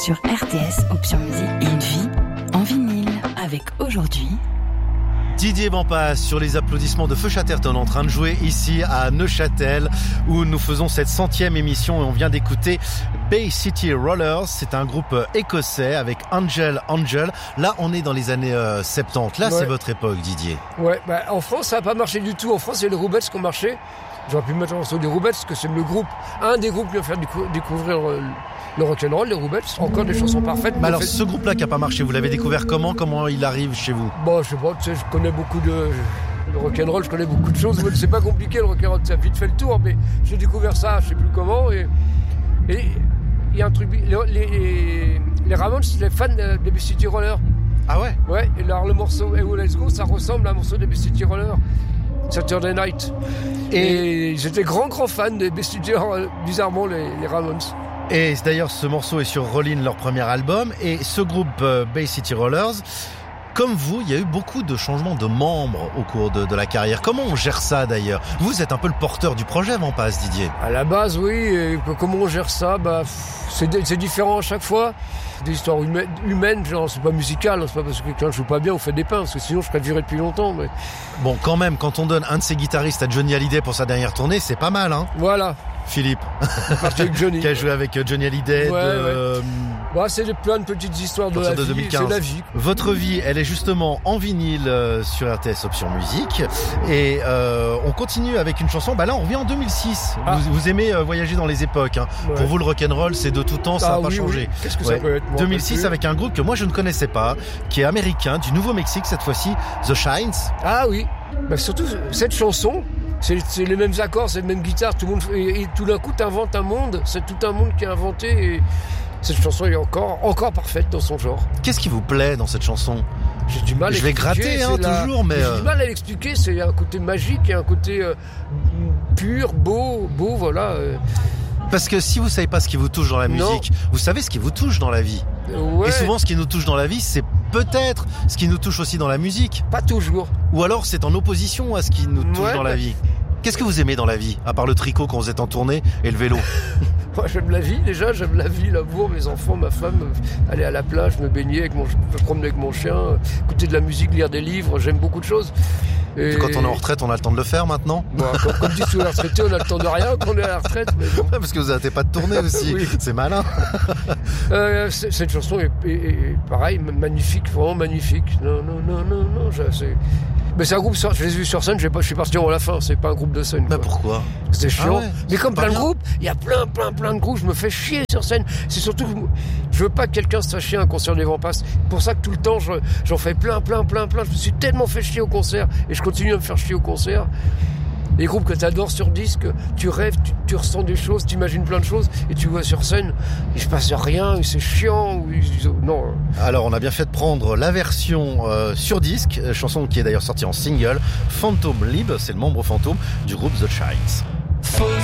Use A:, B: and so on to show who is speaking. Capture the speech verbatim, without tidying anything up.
A: sur R T S Option Musique. Une vie en vinyle avec aujourd'hui
B: Didier Bampas sur les applaudissements de Feu Chatterton en train de jouer ici à Neuchâtel où nous faisons cette centième émission et on vient d'écouter Bay City Rollers. C'est un groupe écossais avec Angel Angel. Là on est dans les années euh, soixante-dix. Là ouais. C'est votre époque, Didier.
C: Ouais, bah, en France ça n'a pas marché du tout. En France c'est les Roubettes qui ont marché. J'aurais pu mettre en morceau des Roubettes parce que c'est le groupe, un des groupes qui va faire décou- découvrir euh, le rock'n'roll, les Roubettes. Encore des chansons parfaites.
B: Mais alors
C: fait...
B: ce groupe-là qui n'a pas marché, vous l'avez découvert comment? Comment il arrive chez vous?
C: Bon, je sais pas, tu sais, je connais beaucoup de... Le rock'n'roll, je connais beaucoup de choses. C'est pas compliqué le rock'n'roll, ça a vite fait le tour, mais j'ai découvert ça, je sais plus comment. Et il y a un truc... Les, les, les Ramones, c'est les fans des Bay City Rollers.
B: Ah ouais? Ouais,
C: et alors le morceau Hey Oh Let's Go, ça ressemble à un morceau des Bay City Rollers. Saturday Night. Et, et j'étais grand grand fan des Bay City Rollers, bizarrement les, les Ramones.
B: Et d'ailleurs ce morceau est sur Rollin', leur premier album. Et ce groupe euh, Bay City Rollers, comme vous, il y a eu beaucoup de changements de membres au cours de, de la carrière. Comment on gère ça d'ailleurs? Vous êtes un peu le porteur du projet Bampas, Didier.
C: À la base, oui. Et comment on gère ça? Bah, c'est, c'est différent à chaque fois. Des histoires humaines, humaines, genre c'est pas musical, c'est pas parce que quelqu'un joue pas bien ou fait des pains, parce que sinon je serais viré depuis longtemps. Mais...
B: Bon, quand même, quand on donne un de ses guitaristes à Johnny Hallyday pour sa dernière tournée, c'est pas mal, hein?
C: Voilà.
B: Philippe,
C: avec Johnny.
B: qui a joué avec Johnny Hallyday.
C: Ouais,
B: de...
C: ouais. Bah, c'est des, plein de petites histoires de la
B: de
C: vie.
B: deux mille quinze.
C: C'est la vie.
B: Votre vie, elle est justement en vinyle euh, sur R T S Option Musique. Et euh, on continue avec une chanson. Bah là, on revient en deux mille six. Ah. Vous, vous aimez euh, voyager dans les époques. Hein. Ouais. Pour vous, le rock'n'roll, c'est de tout temps, ça n'a
C: ah,
B: pas
C: oui,
B: changé.
C: Oui. Qu'est-ce que
B: ouais.
C: ça peut être?
B: deux mille six avec un groupe que moi je ne connaissais pas, qui est américain, du Nouveau-Mexique cette fois-ci, The Shines.
C: Ah oui. Bah, surtout cette chanson. C'est, c'est les mêmes accords, c'est les mêmes guitares, tout le monde et, et tout d'un coup t'inventes un monde, c'est tout un monde qui est inventé et cette chanson est encore, encore parfaite dans son genre.
B: Qu'est-ce qui vous plaît dans cette chanson?
C: J'ai du mal à
B: Je vais gratter hein,
C: la...
B: toujours, mais...
C: J'ai du mal à l'expliquer, c'est un côté magique et un côté euh, pur, beau, beau, voilà. Euh...
B: Parce que si vous savez pas ce qui vous touche dans la musique, non. Vous savez ce qui vous touche dans la vie.
C: Ouais.
B: Et souvent ce qui nous touche dans la vie, c'est peut-être ce qui nous touche aussi dans la musique.
C: Pas toujours.
B: Ou alors c'est en opposition à ce qui nous touche
C: ouais,
B: dans
C: bah...
B: la vie. Qu'est-ce que vous aimez dans la vie, à part le tricot quand vous êtes en tournée et le vélo?
C: Moi, j'aime la vie, déjà, j'aime la vie, l'amour, mes enfants, ma femme, aller à la plage, me baigner, avec mon, me promener avec mon chien, écouter de la musique, lire des livres, j'aime beaucoup de choses.
B: Et... Quand on est en retraite, on a le temps de le faire maintenant?
C: Bon, comme, comme dit tous les retraités, on a le temps de rien quand on est à la retraite. Mais bon.
B: Parce que vous n'arrêtez pas de tourner aussi, oui. C'est malin.
C: euh, cette chanson est, est, est pareil, magnifique, vraiment magnifique. Non, non, non, non, non, c'est... Mais c'est un groupe, sur... je les ai vus sur scène, je suis parti avant la fin, c'est pas un groupe de scène.
B: Bah pourquoi?
C: C'est chiant. Ah ouais,
B: mais
C: c'est comme plein
B: bien.
C: de groupes, il y a plein, plein, plein de groupes, je me fais chier sur scène. C'est surtout que je veux pas que quelqu'un se fasse chier à un concert des Bampas. C'est pour ça que tout le temps, je, j'en fais plein, plein, plein, plein. Je me suis tellement fait chier au concert et je continue à me faire chier au concert. Les groupes que tu adores sur disque, tu rêves, tu, tu ressens des choses, tu imagines plein de choses et tu vois sur scène, il se passe rien, c'est chiant. Non.
B: Alors on a bien fait de prendre la version euh, sur disque, chanson qui est d'ailleurs sortie en single, Phantom Lib, c'est le membre fantôme du groupe The Shines.